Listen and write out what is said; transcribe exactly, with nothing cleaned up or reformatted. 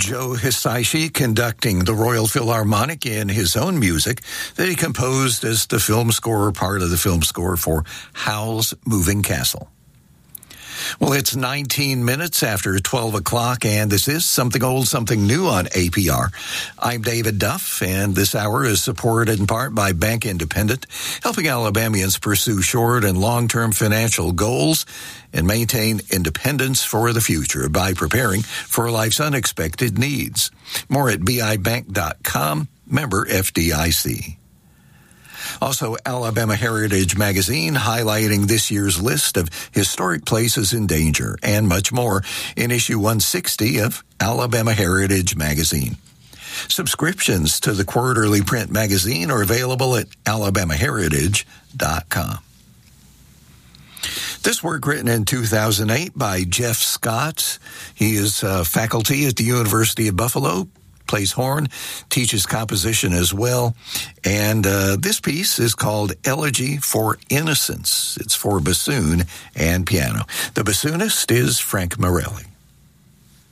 Joe Hisaishi conducting the Royal Philharmonic in his own music that he composed as the film score, part of the film score for Howl's Moving Castle. Well, it's nineteen minutes after twelve o'clock, and this is Something Old, Something New on A P R. I'm David Duff, and this hour is supported in part by Bank Independent, helping Alabamians pursue short and long-term financial goals and maintain independence for the future by preparing for life's unexpected needs. More at B I bank dot com, member F D I C. Also, Alabama Heritage Magazine highlighting this year's list of historic places in danger, and much more in issue one sixty of Alabama Heritage Magazine. Subscriptions to the quarterly print magazine are available at alabama heritage dot com. This work written in two thousand eight by Jeff Scott. He is uh, faculty at the University of Buffalo, plays horn, teaches composition as well. And uh, this piece is called Elegy for Innocence. It's for bassoon and piano. The bassoonist is Frank Morelli.